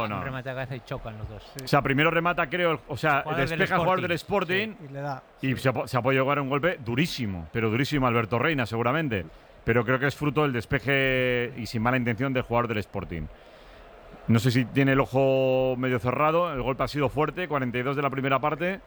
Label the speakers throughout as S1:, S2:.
S1: no.
S2: Un remate de cabeza y chocan los dos.
S1: Sí. O sea, primero remata, creo, despeja el jugador del Sporting
S3: y le da.
S1: Y se ha podido llegar a un golpe durísimo, pero durísimo Alberto Reina, seguramente. Pero creo que es fruto del despeje y sin mala intención del jugador del Sporting. No sé si tiene el ojo medio cerrado, el golpe ha sido fuerte, 42 de la primera parte.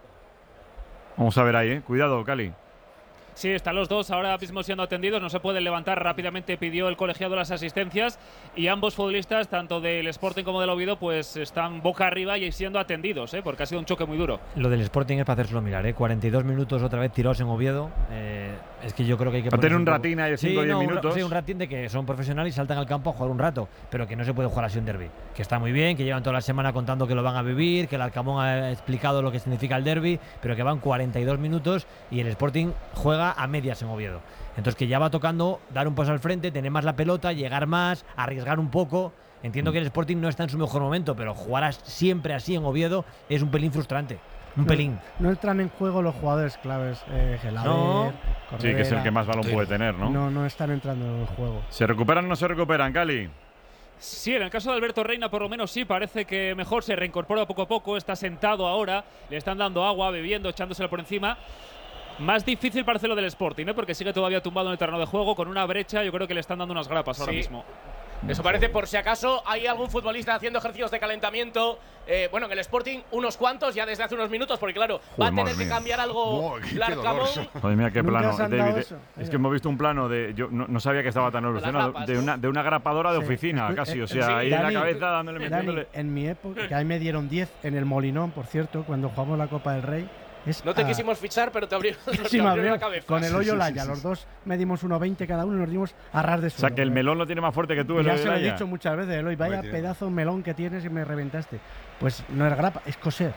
S1: Vamos a ver ahí, cuidado, Cali.
S4: Sí, están los dos ahora mismo siendo atendidos, no se pueden levantar. Rápidamente pidió el colegiado las asistencias y ambos futbolistas, tanto del Sporting como del Oviedo, pues están boca arriba y siendo atendidos, porque ha sido un choque muy duro.
S5: Lo del Sporting es para hacérselo mirar, 42 minutos otra vez tirados en Oviedo. Es que yo creo que hay que
S1: tener un ratín ahí de 5 o 10 minutos.
S5: Sí, un ratín de que son profesionales y saltan al campo a jugar un rato, pero que no se puede jugar así un derbi. Que está muy bien, que llevan toda la semana contando que lo van a vivir, que el Alcamón ha explicado lo que significa el derbi, pero que van 42 minutos y el Sporting juega a medias en Oviedo. Entonces que ya va tocando dar un paso al frente, tener más la pelota, llegar más, arriesgar un poco. Entiendo que el Sporting no está en su mejor momento, pero jugar siempre así en Oviedo es un pelín frustrante. Un pelín.
S3: No entran en juego los jugadores claves. Gelaber,
S1: no.
S3: Corredera.
S1: Sí, que es el que más balón puede tener, ¿no?
S3: No están entrando en el juego.
S1: ¿Se recuperan o no se recuperan, Cali?
S4: Sí, en el caso de Alberto Reina por lo menos sí, parece que mejor se reincorpora poco a poco, está sentado ahora, le están dando agua, bebiendo, echándosela por encima. Más difícil parece lo del Sporting, porque sigue todavía tumbado en el terreno de juego con una brecha, yo creo que le están dando unas grapas ahora mismo.
S6: Eso parece, por si acaso hay algún futbolista haciendo ejercicios de calentamiento. Bueno, en el Sporting unos cuantos ya desde hace unos minutos, porque claro, va a tener que cambiar algo Larcamón.
S1: Joder, mira qué plano, David. Es que hemos visto un plano de… Yo no sabía que estaba tan evolucionado. De una grapadora de oficina, casi. O sea, ahí en la cabeza dándole, metiéndole…
S3: En mi época, que ahí me dieron 10 en el Molinón, por cierto, cuando jugamos la Copa del Rey.
S6: No te quisimos fichar, pero te abrieron la cabeza.
S3: Con el hoyo Laya, los dos medimos 1,20 cada uno y nos dimos a ras de suelo.
S1: O sea, que el melón lo tiene más fuerte que tú.
S3: Ya se lo he dicho muchas veces, Eloy, vaya pedazo de melón que tienes y me reventaste. Pues no era grapa, es coser.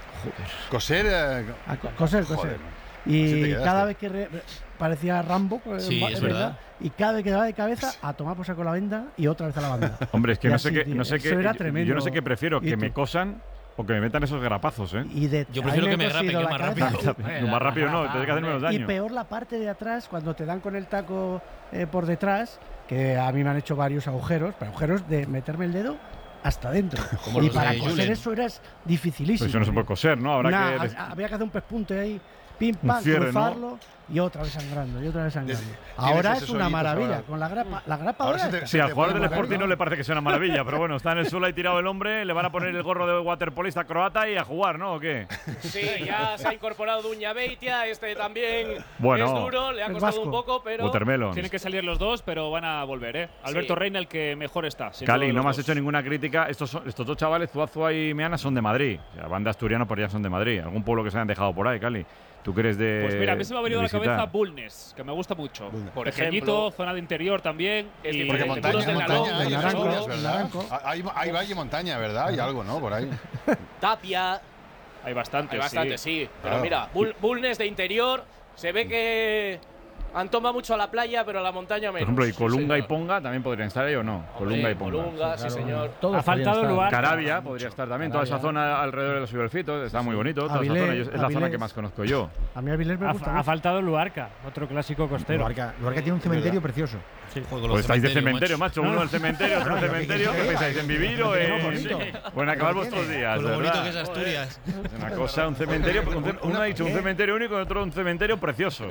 S7: Joder.
S3: Coser. Y cada vez que parecía Rambo,
S8: sí, es verdad.
S3: Y cada vez que daba de cabeza, a tomar por saco la venda y otra vez a la banda.
S1: Hombre, es que no sé qué.
S3: Eso era tremendo.
S1: Yo no sé qué prefiero, que me cosan o que me metan esos grapazos,
S8: Yo prefiero que me grapen, que más rápido.
S1: Más rápido no, tienes que hacer menos daño.
S3: Y peor la parte de atrás, cuando te dan con el taco por detrás, que a mí me han hecho varios agujeros, pero agujeros de meterme el dedo hasta adentro. Y para coser eso era dificilísimo.
S1: Pues eso no se puede coser, ¿no?
S3: Había que hacer un pespunte ahí, pim, pam, cruzarlo, ¿no? Y otra vez sangrando. Ahora es una maravilla. Con la grapa ahora.
S1: Sí, al jugador del Sporting no le parece que sea una maravilla, pero bueno, está en el suelo ahí tirado el hombre, le van a poner el gorro de waterpolista croata y a jugar, ¿no? ¿O qué?
S6: Sí, ya se ha incorporado Duña Beitia, también es duro, le ha costado un poco, pero…
S1: Watermelon.
S4: Tienen que salir los dos, pero van a volver, Alberto Reina, el que mejor está.
S1: Cali, no me has hecho ninguna crítica. Estos dos chavales, Zuazua y Meana, son de Madrid. O sea, van de asturiano, pero ya son de Madrid. Algún pueblo que se hayan dejado por ahí, Cali. ¿Tú crees de…?
S4: Pues mira, a mí se me ha venido a la cabeza Bulnes, que me gusta mucho.
S6: Por
S4: Pequeñito,
S6: ejemplo,
S4: zona de interior también.
S7: Porque montaña,
S3: ¿verdad?
S7: Hay valle montaña, ¿verdad? Hay algo, ¿no? Por ahí.
S6: Tapia.
S4: Hay bastante,
S6: sí. Pero mira, Bulnes de interior, se ve que han tomado mucho a la playa, pero a la montaña menos.
S1: Por ejemplo, ¿y Colunga y Ponga también podrían estar ahí o no? Colunga y Ponga.
S6: Colunga, sí, señor.
S5: Ha faltado lugar.
S1: Carabia podría estar también. Toda esa zona alrededor de los Ciberfitos está muy bonito. Toda esa zona es la zona que más conozco yo.
S3: A mí Avilés me gusta.
S5: Ha faltado Luarca, otro clásico costero.
S9: Luarca tiene un cementerio precioso.
S1: Pues estáis de cementerio, macho. Uno del cementerio, otro del cementerio. ¿Qué pensáis? ¿En vivir o en acabar vuestros días?
S8: Con lo bonito que es Asturias.
S1: Es una cosa, un cementerio. Uno ha dicho un cementerio único y otro un cementerio precioso.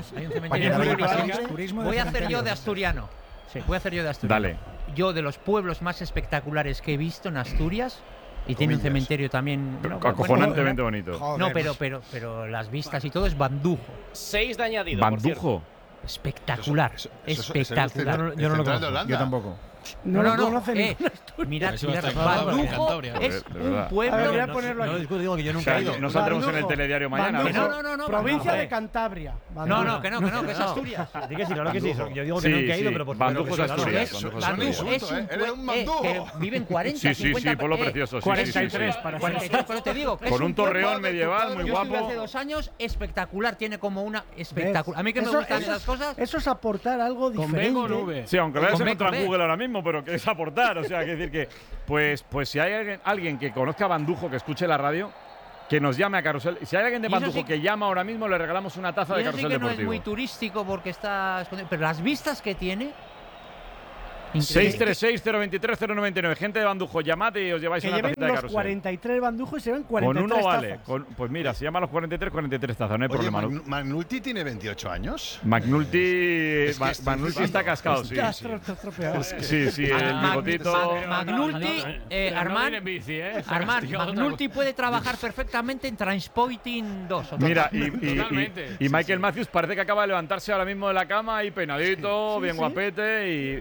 S2: Voy a hacer yo de asturiano.
S1: Dale.
S2: Yo, de los pueblos más espectaculares que he visto en Asturias, y tiene un cementerio también…
S1: Acojonantemente bonito.
S2: No, pero las vistas y todo es Bandujo.
S6: 6 de añadido.
S1: ¿Bandujo?
S2: Espectacular. Espectacular.
S5: Yo no lo conozco.
S9: Yo tampoco.
S2: No. Mirad, Bandujo es un pueblo…
S3: Voy a ponerlo aquí.
S5: No discuto, digo que yo nunca he ido.
S1: No saldremos en el telediario mañana.
S2: No.
S3: Provincia de Cantabria.
S2: No, que es Asturias.
S5: Di que sí, claro que sí. Yo digo que nunca he ido, pero por
S1: Bandujo es Asturias.
S2: Bandujo es un pueblo que viven 40, 50…
S1: Sí, pueblo precioso.
S5: 43 para
S2: 43, pero te digo que
S1: con un torreón medieval muy
S2: guapo. Yo estuve hace 2 años, espectacular, tiene como una espectacular. A mí que me gustan esas cosas…
S3: Eso es aportar algo diferente.
S1: Sí, aunque lo hayas encontrado en Google ahora mismo, pero que es aportar. O sea, que decir que… Pues si hay alguien que conozca a Bandujo, que escuche la radio, que nos llame a Carrusel. Si hay alguien de Bandujo que llama ahora mismo, le regalamos una taza de Carrusel
S2: Deportivo. No es
S1: Deportivo.
S2: muy turístico porque está escondido, pero las vistas que tiene…
S1: 636-023-099. Gente de Bandujo, llamad y os lleváis
S3: que
S1: una
S3: lleven
S1: tacita de
S3: los
S1: carrusel.
S3: 43 bandujos y se ven 43
S1: Con uno vale.
S3: tazas.
S1: Pues mira, se llama los 43 tazas, no hay
S7: Oye,
S1: problema.
S7: ¿McNulty tiene 28 años?
S1: McNulty
S7: Es que estoy
S1: McNulty está
S7: flipando.
S1: cascado, sí.
S3: Está estropeado.
S1: Sí, el bigotito.
S2: McNulty, Armand, Armand,
S10: Tío,
S2: McNulty puede trabajar perfectamente en Transporting 2.
S1: Mira,
S10: Totalmente.
S1: y Michael Matthews parece que acaba de levantarse ahora mismo de la cama y peinadito, bien guapete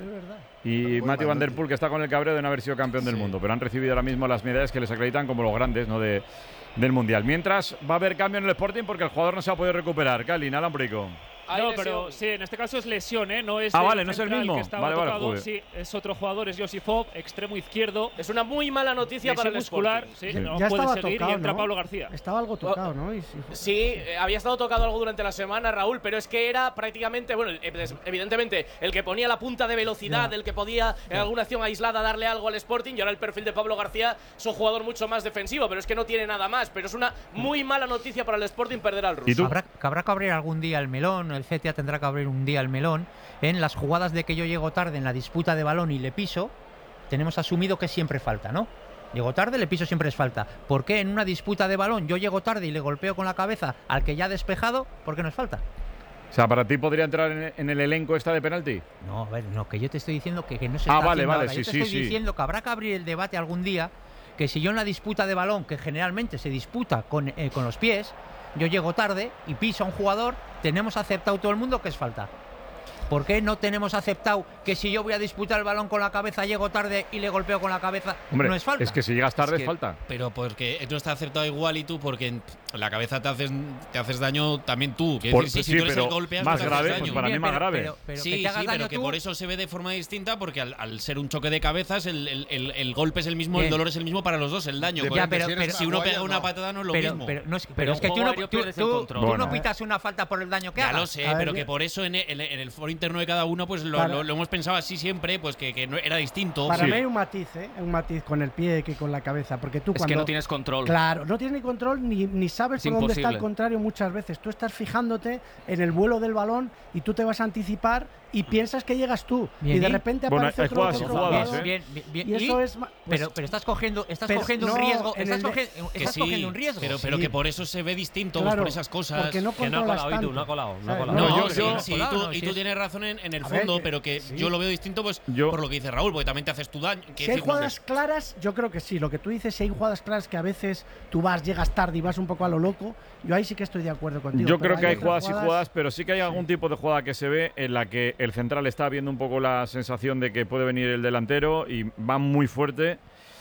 S1: y Matthew Van Der Poel, que está con el cabreo de no haber sido campeón del mundo, pero han recibido ahora mismo las medallas que les acreditan como los grandes, ¿no? del Mundial. Mientras va a haber cambio en el Sporting porque el jugador no se ha podido recuperar. Cali, Alan Brico.
S4: No, pero sí, en este caso es lesión, ¿eh? No es
S1: vale,
S4: el
S1: no es el
S4: central
S1: mismo.
S4: que estaba
S1: Vale,
S4: tocado.
S1: joder.
S4: Sí, es otro jugador, es Josifov, extremo izquierdo.
S6: Es una muy mala noticia para el
S4: muscular,
S6: Sporting.
S4: sí, no
S3: Ya
S4: puede
S3: estaba
S4: seguir
S3: tocado,
S4: y entra
S3: ¿no?
S4: Pablo García.
S3: Estaba algo tocado, ¿no?
S6: Sí, había estado tocado algo durante la semana, Raúl, pero es que era prácticamente, bueno, evidentemente, el que ponía la punta de velocidad, el que podía en alguna acción aislada darle algo al Sporting, y ahora el perfil de Pablo García es un jugador mucho más defensivo, pero es que no tiene nada más. Pero es una muy mala noticia para el Sporting perder al ruso.
S1: ¿Y tú?
S2: Habrá que abrir algún día el melón, el CTA tendrá que abrir un día el melón. En las jugadas de que yo llego tarde en la disputa de balón y le piso, tenemos asumido que siempre falta, ¿no? Llego tarde, le piso, siempre es falta. ¿Por qué en una disputa de balón yo llego tarde y le golpeo con la cabeza al que ya ha despejado? ¿Por qué no es falta?
S1: O sea, ¿para ti podría entrar en el elenco esta de penalti?
S2: No, a ver, no, que yo te estoy diciendo que no se
S1: Ah,
S2: está
S1: vale,
S2: haciendo
S1: vale,
S2: ahora.
S1: sí,
S2: Yo te
S1: sí,
S2: estoy
S1: sí.
S2: diciendo que habrá que abrir el debate algún día, que si yo en la disputa de balón, que generalmente se disputa con los pies, yo llego tarde y piso a un jugador, tenemos aceptado todo el mundo que es falta. ¿Por qué no tenemos aceptado que si yo voy a disputar el balón con la cabeza, llego tarde y le golpeo con la cabeza,
S1: Hombre,
S2: no es falta?
S1: es que si llegas tarde es falta.
S8: Pero porque no está acertado igual y tú, porque en la cabeza te haces daño también tú. Quiero decir, si tú eres el golpeas,
S1: más
S8: no te
S1: grave,
S8: haces
S1: pues
S8: daño.
S1: para mí más grave.
S2: Pero
S8: Sí,
S2: que te hagas
S8: sí,
S2: daño
S8: pero que
S2: tú,
S8: por eso se ve de forma distinta, porque al ser un choque de cabezas, el golpe es el mismo,
S2: Bien.
S8: el dolor es el mismo para los dos, el daño.
S7: Depende,
S8: Porque
S7: pero
S8: si uno
S7: Maguire,
S8: pega una
S7: no.
S8: patada no es lo
S2: pero,
S8: mismo.
S2: pero
S10: Pero
S2: es que
S10: en
S2: tú
S10: juego
S2: no,
S10: aéreo pierdes el control.
S2: tú
S1: Bueno.
S2: no pitas una falta por el daño que
S8: Ya
S2: hagas.
S8: lo sé,
S3: A
S8: pero
S3: ver,
S8: que por eso en el foro interno de cada uno pues
S3: Para-
S8: lo hemos pensado así siempre, pues que no, era distinto.
S3: Para
S1: Sí.
S3: mí hay un matiz, un matiz con el pie que con la cabeza, porque tú
S10: Es
S3: cuando
S10: que no tienes control.
S3: Claro, no tienes ni control ni sabes
S10: Es
S3: por dónde está el
S10: imposible.
S3: contrario muchas veces. Tú estás fijándote en el vuelo del balón y tú te vas a anticipar y piensas que llegas tú.
S2: Bien,
S3: y de
S2: ¿y?
S3: repente
S1: Bueno,
S3: aparece
S1: hay
S3: otro,
S1: jugadas y
S3: otro
S1: jugadas,
S3: jugador.
S2: Bien, bien,
S3: Y eso es
S2: pero estás cogiendo
S3: pero
S2: un
S3: no,
S2: riesgo,
S3: en
S2: estás
S3: el de-
S2: cogiendo,
S8: Que
S2: estás
S8: sí,
S2: cogiendo un riesgo.
S8: pero
S3: Sí.
S8: que por eso se ve distinto, pues
S3: claro,
S8: por esas cosas.
S3: porque no
S10: Que no ha
S3: controlas
S10: colado, y tú,
S3: tanto.
S10: no ha colado, no ha
S3: ¿Sabes?
S10: colado.
S8: No,
S1: yo-
S8: sí,
S1: yo-
S8: sí,
S2: colado,
S8: tú,
S2: no,
S8: y
S2: sí
S8: tú
S2: es-
S8: tienes razón en el
S3: A ver,
S8: fondo,
S3: que-
S8: pero que
S3: sí.
S8: yo lo veo distinto pues
S1: Yo-
S8: por lo que dice Raúl, porque también te haces tu daño.
S3: Si hay jugadas claras, yo creo que sí. Lo que tú dices, si hay jugadas claras que a veces tú llegas tarde y vas un poco a lo loco, yo ahí sí que estoy de acuerdo contigo.
S1: Yo
S3: pero
S1: creo que hay
S3: otras
S1: jugadas y jugadas, pero sí que hay algún tipo de jugada que se ve en la que el central está viendo un poco la sensación de que puede venir el delantero y va muy fuerte.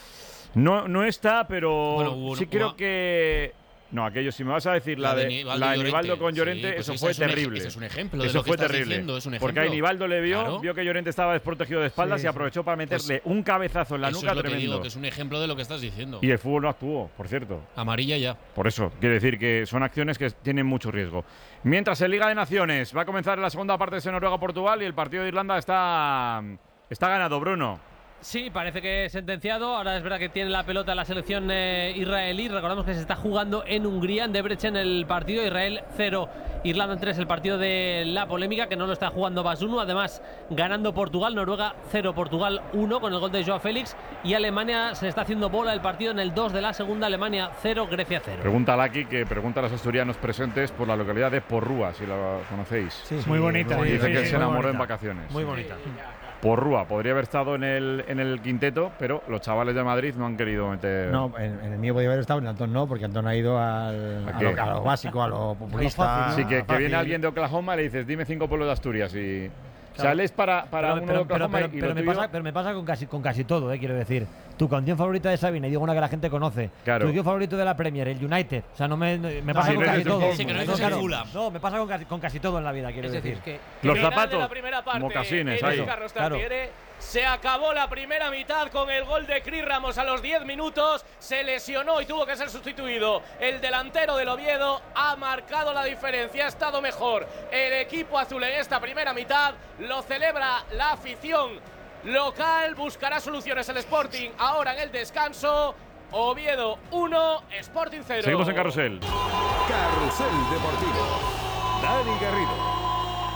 S1: No está, pero
S8: Bueno, hubo
S1: sí creo que… No, aquello, si me vas a decir la de Nivaldo con Llorente,
S8: Sí, pues
S1: eso
S8: ese
S1: fue
S8: es un
S1: terrible.
S8: ese es un ejemplo de
S1: Eso
S8: lo que
S1: fue
S8: estás
S1: terrible.
S8: diciendo, es un
S1: Porque ahí
S8: ejemplo.
S1: Nivaldo le
S8: Claro.
S1: vio que Llorente estaba desprotegido de espaldas
S3: Sí,
S1: y aprovechó para meterle
S8: Pues
S1: un cabezazo en la
S8: Eso
S1: nuca
S8: es lo que
S1: tremendo.
S8: digo, que es un ejemplo de lo que estás diciendo.
S1: Y el fútbol no actuó, por cierto.
S8: Amarilla ya.
S1: Por eso, quiere decir que son acciones que tienen mucho riesgo. Mientras en Liga de Naciones va a comenzar la segunda parte de Noruega-Portugal y el partido de Irlanda está ganado, Bruno.
S10: Sí, parece que es sentenciado. Ahora es verdad que tiene la pelota la selección israelí. Recordamos que se está jugando en Hungría, en Debrecen, el partido. Israel 0, Irlanda 3, el partido de la polémica, que no lo está jugando Basunu. Además, ganando Portugal, Noruega 0, Portugal 1, con el gol de Joao Félix. Y Alemania se está haciendo bola el partido en el 2 de la segunda. Alemania 0, Grecia 0.
S1: Pregunta a Laki, que pregunta a los asturianos presentes por la localidad de Porrúa, si la conocéis.
S5: Sí,
S3: Muy bonita.
S1: Dice
S3: Sí,
S1: que
S3: sí,
S1: se
S3: muy
S1: enamoró en
S3: bonita.
S1: vacaciones.
S5: Muy bonita.
S1: Porrúa, podría haber estado en el quinteto, pero los chavales de Madrid no han querido meter…
S9: No, en el mío podía haber estado, en Antón no, porque Antón ha ido
S1: ¿A
S9: a
S1: qué?
S9: lo básico, a lo populista.
S1: Así que
S9: fácil.
S1: viene alguien de Oklahoma y le dices, dime 5 pueblos de Asturias y… Sales para uno de Oklahoma y lo tuyo…
S5: pero me pasa con casi todo, quiero decir. Tu canción favorita de Sabina, y digo una que la gente conoce.
S1: Claro.
S5: Tu equipo favorito de la Premier, el United. O sea, me pasa
S1: sí,
S5: con
S1: no
S5: casi
S1: eres
S5: todo.
S1: del
S8: Sí, que no
S5: No,
S8: dices el
S5: claro.
S8: Fulham.
S5: No, me pasa con casi todo en la vida, quiero
S2: Es decir,
S5: decir.
S2: que
S1: Los
S6: Final
S1: zapatos,
S6: de la primera parte,
S1: mocasines,
S6: en
S1: ahí.
S6: el Carlos
S5: Claro.
S6: Tartiere. Se acabó la primera mitad con el gol de Cris Ramos a los 10 minutos. Se lesionó y tuvo que ser sustituido. El delantero del Oviedo ha marcado la diferencia. Ha estado mejor el equipo azul en esta primera mitad. Lo celebra la afición local. Buscará soluciones el Sporting ahora en el descanso. Oviedo 1, Sporting 0.
S1: Seguimos en Carrusel.
S11: Carrusel Deportivo. Dani Garrido.